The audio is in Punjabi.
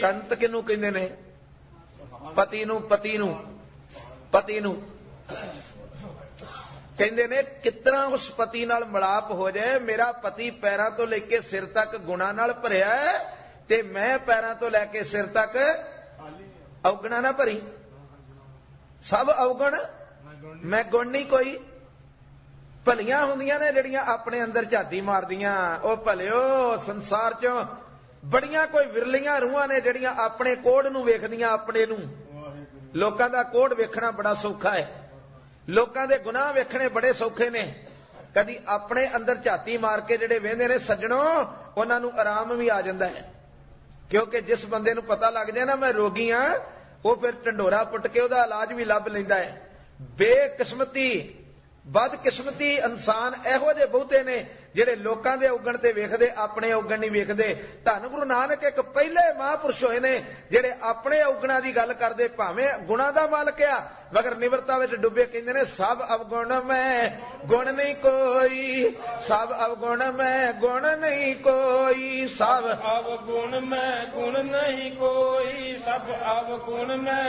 ਕੰਤ ਕਿਹਨੂੰ ਕਹਿੰਦੇ ਨੇ? ਪਤੀ ਨੂੰ। ਪਤੀ ਨੂੰ ਪਤੀ ਨੂੰ ਕਹਿੰਦੇ ਨੇ ਕਿਤਨਾ ਉਸ ਪਤੀ ਨਾਲ ਮਿਲਾਪ ਹੋ ਜਾਏ। ਮੇਰਾ ਪਤੀ ਪੈਰਾਂ ਤੋਂ ਲੈ ਕੇ ਸਿਰ ਤੱਕ ਗੁਣਾ ਨਾਲ ਭਰਿਆ ਹੈ ਤੇ ਮੈਂ ਪੈਰਾਂ ਤੋਂ ਲੈ ਕੇ ਸਿਰ ਤੱਕ ਔਗਣਾ ਨਾ ਭਰੀ। ਸਭ ਔਗਣ ਮੈਂ ਗੁਣ ਨਹੀਂ ਕੋਈ। ਭਲੀਆਂ ਹੁੰਦੀਆਂ ਨੇ ਜਿਹੜੀਆਂ ਆਪਣੇ ਅੰਦਰ ਝਾਤੀ ਮਾਰਦੀਆਂ। ਉਹ ਭਲਿਓ ਸੰਸਾਰ ਚੋਂ ਬੜੀਆਂ ਕੋਈ ਵਿਰਲੀਆਂ ਰੂਹਾਂ ਨੇ ਜਿਹੜੀਆਂ ਆਪਣੇ ਕੋੜ ਨੂੰ ਵੇਖਦੀਆਂ, ਆਪਣੇ ਨੂੰ। ਲੋਕਾਂ ਦਾ ਕੋੜ ਵੇਖਣਾ ਬੜਾ ਸੌਖਾ ਹੈ, ਲੋਕਾਂ ਦੇ ਗੁਨਾਹ ਵੇਖਣੇ ਬੜੇ ਸੌਖੇ ਨੇ। ਕਦੀ ਆਪਣੇ ਅੰਦਰ ਝਾਤੀ ਮਾਰ ਕੇ ਜਿਹੜੇ ਵੇਖਦੇ ਨੇ ਸੱਜਣੋ, ਉਹਨਾਂ ਨੂੰ ਆਰਾਮ ਵੀ ਆ ਜਾਂਦਾ ਹੈ। ਕਿਉਂਕਿ ਜਿਸ ਬੰਦੇ ਨੂੰ ਪਤਾ ਲੱਗ ਜਾਏ ਨਾ ਮੈਂ ਰੋਗੀ ਹਾਂ, ਉਹ ਫਿਰ ਢੰਡੋਰਾ ਪੁੱਟ ਕੇ ਉਹਦਾ ਇਲਾਜ ਵੀ ਲੱਭ ਲੈਂਦਾ ਹੈ। ਬੇਕਿਸਮਤੀ ਬਦਕਿਸਮਤੀ ਇਨਸਾਨ ਇਹੋ ਜਿਹੇ ਬਹੁਤੇ ਨੇ ਜਿਹੜੇ ਲੋਕਾਂ ਦੇ ਔਗਣ ਤੇ ਵੇਖਦੇ, ਆਪਣੇ ਔਗਣ ਨਹੀਂ ਵੇਖਦੇ। ਧੰਨ ਗੁਰੂ ਨਾਨਕ ਇੱਕ ਪਹਿਲੇ ਮਹਾਂਪੁਰਸ਼ ਹੋਏ ਨੇ ਜਿਹੜੇ ਆਪਣੇ ਔਗਣਾਂ ਦੀ ਗੱਲ ਕਰਦੇ। ਭਾਵੇਂ ਗੁਣਾ ਦਾ ਮਾਲਕ ਆ ਮਗਰ ਨਿਵਰਤਾ ਵਿੱਚ ਡੁੱਬੇ। ਕਹਿੰਦੇ ਨੇ ਸਭ ਅਵਗੁਣ ਮੈਂ ਗੁਣ ਨਹੀਂ ਕੋਈ, ਸਭ ਅਵਗੁਣ ਮੈਂ ਗੁਣ ਨਹੀਂ ਕੋਈ, ਸਭ ਅਵਗੁਣ ਮੈਂ ਗੁਣ ਨਹੀਂ ਕੋਈ, ਸਭ ਅਵਗੁਣ ਮੈਂ